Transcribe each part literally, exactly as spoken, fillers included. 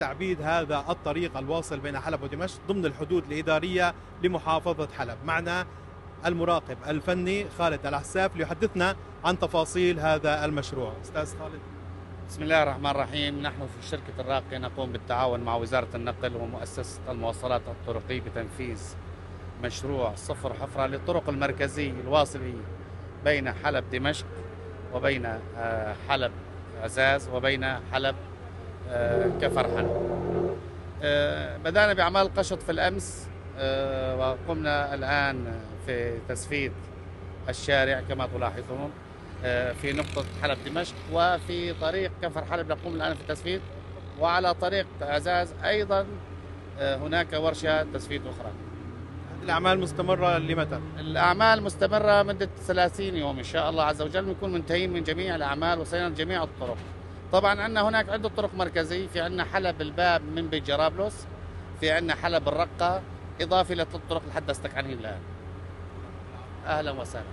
تعبيد هذا الطريق الواصل بين حلب ودمشق ضمن الحدود الإدارية لمحافظة حلب. معنا المراقب الفني خالد العساف ليحدثنا عن تفاصيل هذا المشروع. أستاذ خالد. بسم الله الرحمن الرحيم. نحن في شركة الراقية نقوم بالتعاون مع وزارة النقل ومؤسسة المواصلات الطرقية بتنفيذ مشروع صفر حفرة للطرق المركزية الواصلة بين حلب دمشق وبين حلب عزاز وبين حلب كفر حلب. بدأنا بأعمال القشط في الأمس، وقمنا الآن في تسفيد الشارع كما تلاحظون في نقطة حلب دمشق، وفي طريق كفر حلب نقوم الآن في التسفيد، وعلى طريق عزاز أيضا هناك ورشة تسفيد أخرى. الأعمال مستمرة لمتى؟ الأعمال مستمرة مدة ثلاثين يوم إن شاء الله عز وجل، نكون منتهين من جميع الأعمال وصلنا جميع الطرق. طبعا عندنا هناك عدة طرق مركزية، في عندنا حلب الباب من بيت جرابلس، في عندنا حلب الرقة، إضافة للطرق اللي حدثتك عنها الآن. أهلا وسهلا.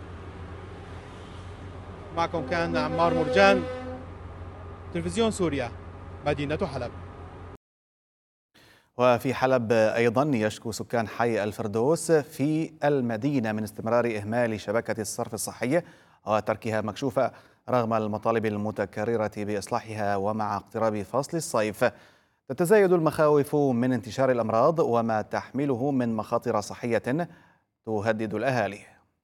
معكم كان عمار مرجان، تلفزيون سوريا، مدينة حلب. وفي حلب أيضا يشكو سكان حي الفردوس في المدينة من استمرار إهمال شبكة الصرف الصحي وتركها مكشوفة رغم المطالب المتكررة بإصلاحها، ومع اقتراب فصل الصيف تتزايد المخاوف من انتشار الأمراض وما تحمله من مخاطر صحية تهدد الأهالي.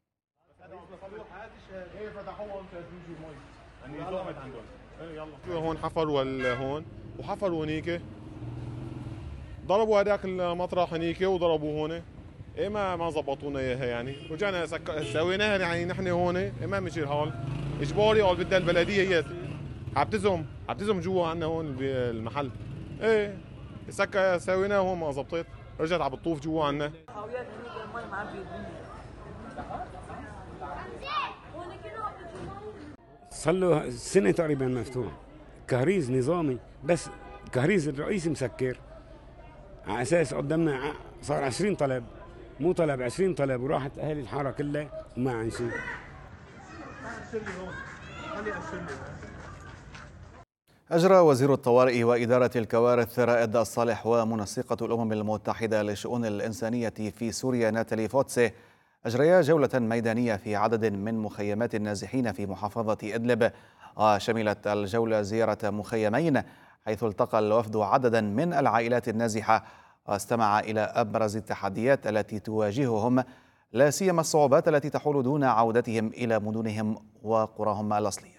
هون حفر ولا هون وحفروا هنيك، ضربوا هذاك المطرح هنيك وضربوا هون، ايه ما ما ظبطونا اياها يعني، رجعنا سك... سويناها يعني نحن هون، ايه ما مشي الحال، اجباري او بدها البلديه هي عبتزم عبتزم جوا عنا هون بالمحل، ايه سك سويناها هون ما ظبطت، رجعت عم بتطوف جوا عنا. صار له سنه تقريبا مفتوح، كهريز نظامي، بس الكهريز الرئيسي مسكر، على اساس قدامنا صار عشرين طلب، مو طلب عشرين طلب، وراحت اهالي الحاره كلها وما عن شيء. أجرى وزير الطوارئ وإدارة الكوارث رائد الصالح ومنسقة الأمم المتحدة للشؤون الإنسانية في سوريا ناتالي فوتسي أجريا جولة ميدانية في عدد من مخيمات النازحين في محافظة إدلب، وشملت الجولة زيارة مخيمين حيث التقى الوفد عددا من العائلات النازحة واستمع إلى أبرز التحديات التي تواجههم، لا سيما الصعوبات التي تحول دون عودتهم إلى مدنهم وقراهم الأصلية.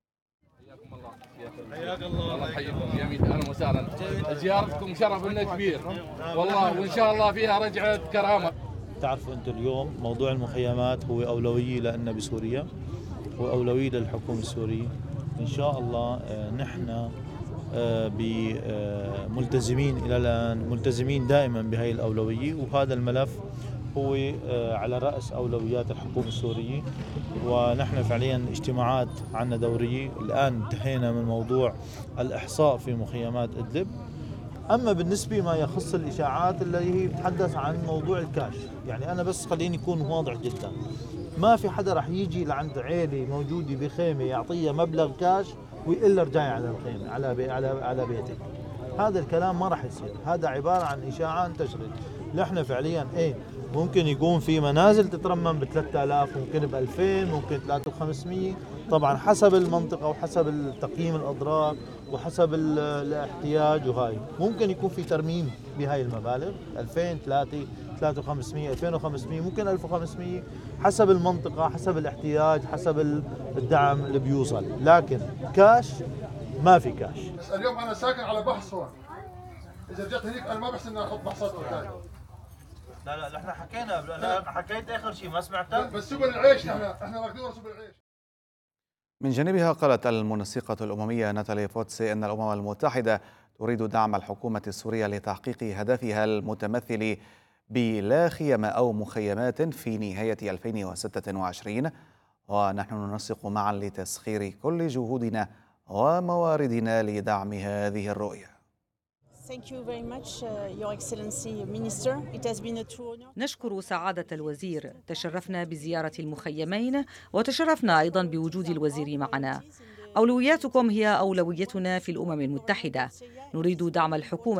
حياك الله. الله يحييكم جميعا، اهلا وسهلا. زيارتكم شرف لنا كبير والله، وان شاء الله فيها رجعه كرامه. تعرفوا انتم اليوم موضوع المخيمات هو اولويه لنا بسوريا، هو اولويه للحكومه السوريه. ان شاء الله نحن ملتزمين الى الان، ملتزمين دائما بهي الاولويه، وهذا الملف هو على رأس أولويات الحكومة السورية. ونحن فعليا اجتماعات عنا دورية، الآن انتهينا من موضوع الإحصاء في مخيمات إدلب. أما بالنسبة ما يخص الإشاعات اللي هي بتحدث عن موضوع الكاش، يعني أنا بس خليني أكون واضح جدا، ما في حدا رح يجي لعند عيلة موجودة بخيمة يعطيها مبلغ كاش ويقول له ارجعي على الخيمة على بي على على بيتك. هذا الكلام ما رح يصير، هذا عبارة عن إشاعة انتشرت. نحن فعليا إيه ممكن يكون في منازل تترمم ب ثلاثة آلاف، ممكن ب ألفين، ممكن ثلاثة آلاف وخمسمية، طبعا حسب المنطقة وحسب تقييم الأضرار وحسب الاحتياج، وهاي ممكن يكون في ترميم بهاي المبالغ ألفين، ثلاثة، ثلاثة آلاف وخمسمية، ألفين وخمسمية، ممكن ألف وخمسمية، حسب المنطقة، حسب الاحتياج، حسب الدعم اللي بيوصل. لكن كاش ما في كاش. اليوم أنا ساكن على بحص هون، إذا رجعت هنيك أنا ما بحس إني أحط بحصات قدامي. لا لا احنا حكينا، انا حكيت اخر شيء ما سمعته. بس سبل العيش احنا احنا راكدين سبل العيش. من جانبها قالت المنسقة الأممية ناتالي فوتسي أن الأمم المتحدة تريد دعم الحكومة السورية لتحقيق هدفها المتمثل بلا خيم أو مخيمات في نهاية ألفين وستة وعشرين، ونحن ننسق معا لتسخير كل جهودنا ومواردنا لدعم هذه الرؤية. نشكر سعادة الوزير، تشرفنا بزيارة المخيمين وتشرفنا أيضا بوجود الوزير معنا. أولوياتكم هي أولويتنا في الأمم المتحدة. نريد دعم الحكومة